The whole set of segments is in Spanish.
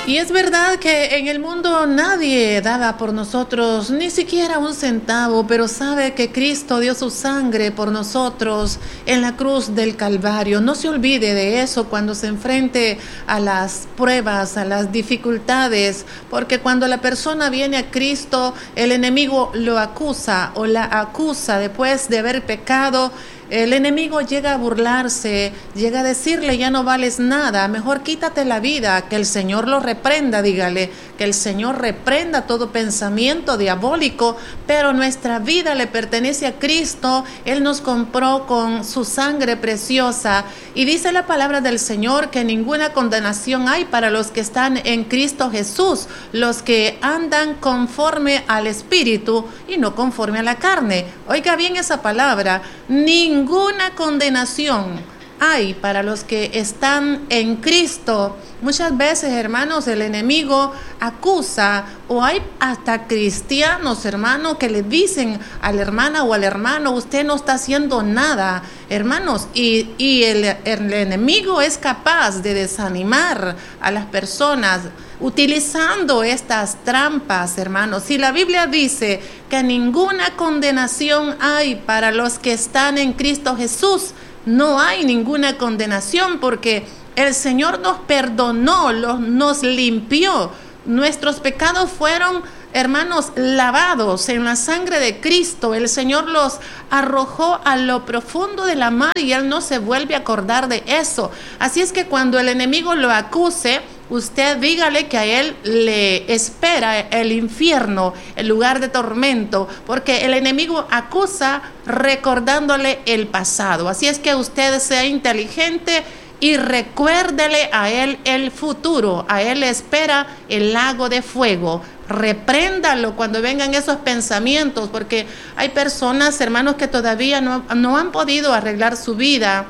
Y es verdad que en el mundo nadie daba por nosotros ni siquiera un centavo, pero sabe que Cristo dio su sangre por nosotros en la cruz del Calvario. No se olvide de eso cuando se enfrente a las pruebas, a las dificultades, porque cuando la persona viene a Cristo, el enemigo lo acusa o la acusa después de haber pecado. El enemigo llega a burlarse, llega a decirle: ya no vales nada, mejor quítate la vida, que el Señor lo reprenda, dígale, que el Señor reprenda todo pensamiento diabólico, pero nuestra vida le pertenece a Cristo. Él nos compró con su sangre preciosa, y dice la palabra del Señor que ninguna condenación hay para los que están en Cristo Jesús, los que andan conforme al Espíritu y no conforme a la carne. Oiga bien esa palabra: ninguna condenación hay para los que están en Cristo. Muchas veces, hermanos, el enemigo acusa, o hay hasta cristianos, hermanos, que le dicen a la hermana o al hermano: usted no está haciendo nada, hermanos, y el enemigo es capaz de desanimar a las personas utilizando estas trampas, hermanos. Si la Biblia dice que ninguna condenación hay para los que están en Cristo Jesús, no hay ninguna condenación, porque el Señor nos perdonó, nos limpió. Nuestros pecados fueron, hermanos, lavados en la sangre de Cristo. El Señor los arrojó a lo profundo de la mar y Él no se vuelve a acordar de eso. Así es que cuando el enemigo lo acuse, usted dígale que a él le espera el infierno, el lugar de tormento, porque el enemigo acusa recordándole el pasado. Así es que usted sea inteligente y recuérdele a él el futuro. A él le espera el lago de fuego. Repréndalo cuando vengan esos pensamientos, porque hay personas, hermanos, que todavía no han podido arreglar su vida.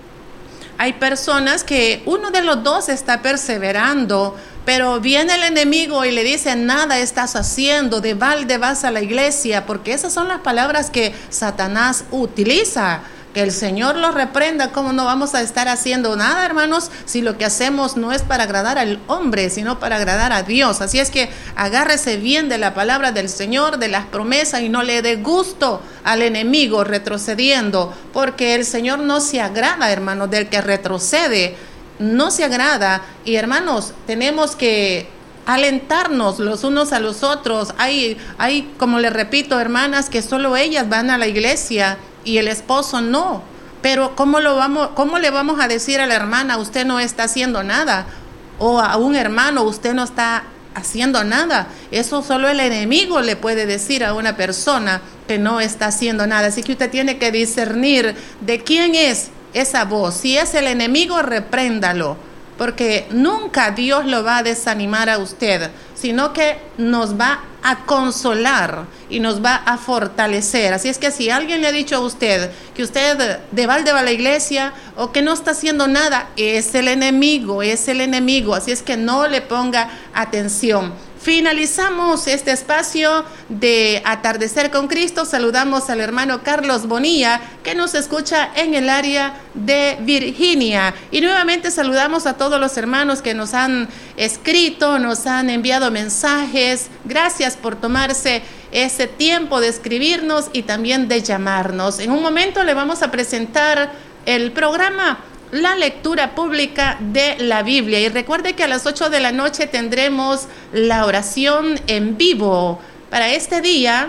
Hay personas que uno de los dos está perseverando, pero viene el enemigo y le dice: nada estás haciendo, de balde vas a la iglesia, porque esas son las palabras que Satanás utiliza. Que el Señor lo reprenda. ¿Cómo no vamos a estar haciendo nada, hermanos, si lo que hacemos no es para agradar al hombre, sino para agradar a Dios? Así es que agárrese bien de la palabra del Señor, de las promesas, y no le dé gusto al enemigo retrocediendo, porque el Señor no se agrada, hermanos, del que retrocede. No se agrada. Y, hermanos, tenemos que alentarnos los unos a los otros. Hay, como les repito, hermanas, que solo ellas van a la iglesia y el esposo no. Pero ¿cómo le vamos a decir a la hermana: usted no está haciendo nada? O a un hermano: usted no está haciendo nada. Eso solo el enemigo le puede decir a una persona que no está haciendo nada. Así que usted tiene que discernir de quién es esa voz. Si es el enemigo, repréndalo, porque nunca Dios lo va a desanimar a usted, sino que nos va a consolar y nos va a fortalecer. Así es que si alguien le ha dicho a usted que usted de balde va a la iglesia o que no está haciendo nada, es el enemigo, es el enemigo. Así es que no le ponga atención. Finalizamos este espacio de Atardecer con Cristo. Saludamos al hermano Carlos Bonilla, que nos escucha en el área de Virginia. Y nuevamente saludamos a todos los hermanos que nos han escrito, nos han enviado mensajes. Gracias por tomarse ese tiempo de escribirnos y también de llamarnos. En un momento le vamos a presentar el programa La Lectura Pública de la Biblia. Y recuerde que a las 8 de la noche tendremos la oración en vivo. Para este día,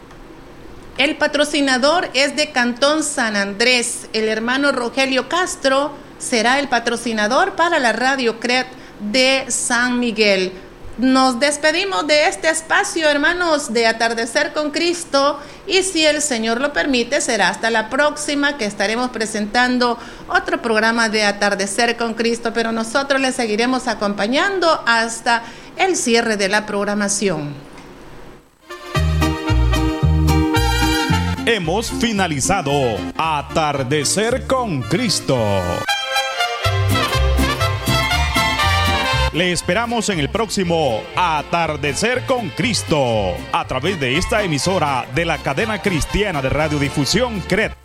el patrocinador es de Cantón San Andrés. El hermano Rogelio Castro será el patrocinador para la Radio CRED de San Miguel. Nos despedimos de este espacio, hermanos, de Atardecer con Cristo, y si el Señor lo permite, será hasta la próxima que estaremos presentando otro programa de Atardecer con Cristo, pero nosotros les seguiremos acompañando hasta el cierre de la programación. Hemos finalizado Atardecer con Cristo. Le esperamos en el próximo Atardecer con Cristo, a través de esta emisora de la cadena cristiana de radiodifusión CRED.